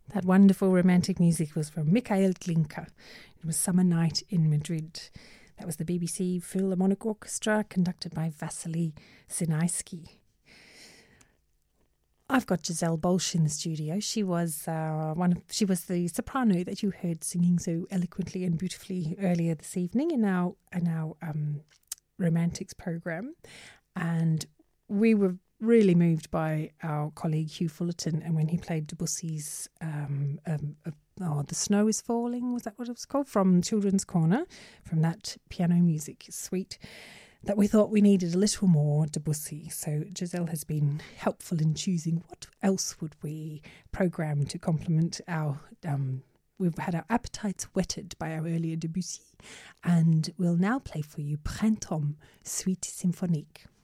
That wonderful romantic music was from Mikhail Glinka. It was Summer Night in Madrid. That was the BBC Philharmonic Orchestra, conducted by Vasily Sinaisky. I've got Giselle Bolsch in the studio. She was the soprano that you heard singing so eloquently and beautifully earlier this evening in our Romantics program, and we were really moved by our colleague Hugh Fullerton, and when he played Debussy's The Snow is Falling, was that what it was called, from Children's Corner, from that piano music suite, that we thought we needed a little more Debussy. So Giselle has been helpful in choosing what else would we program to complement our we've had our appetites whetted by our earlier Debussy, and we'll now play for you Printemps, Suite Symphonique.